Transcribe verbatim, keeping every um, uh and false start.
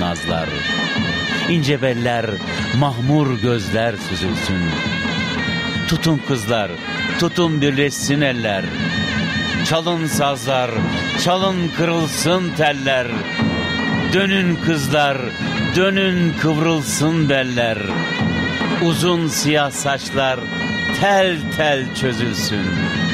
nazlar. İnce beller, mahmur gözler süzülsün. Tutun kızlar, tutun birleşsin eller. Çalın sazlar, çalın kırılsın teller. Dönün kızlar, dönün kıvrılsın beller. Uzun siyah saçlar tel tel çözülsün.